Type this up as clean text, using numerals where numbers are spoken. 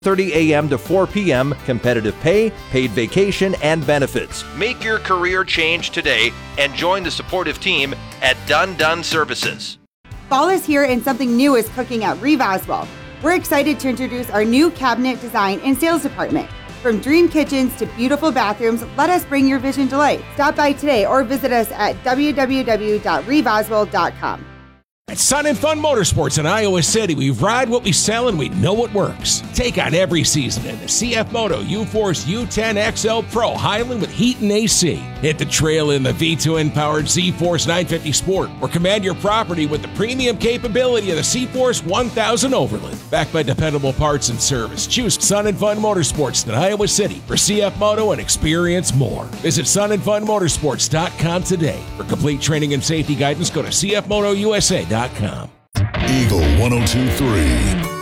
30 a.m. to 4 p.m., competitive pay, paid vacation, and benefits. Make your career change today and join the supportive team at Dun Services. Fall is here and something new is cooking at Reeve Oswald. We're excited to introduce our new cabinet design and sales department. From dream kitchens to beautiful bathrooms, let us bring your vision to life. Stop by today or visit us at www.reeveoswald.com. At Sun and Fun Motorsports in Iowa City, we ride what we sell and we know what works. Take on every season in the CF Moto U-Force U10 XL Pro Highland with heat and AC. Hit the trail in the V2N-powered Z-Force 950 Sport or command your property with the premium capability of the C-Force 1000 Overland. Backed by dependable parts and service, choose Sun and Fun Motorsports in Iowa City for CF Moto and experience more. Visit sunandfunmotorsports.com today. For complete training and safety guidance, go to cfmotousa.com. Eagle 102.3.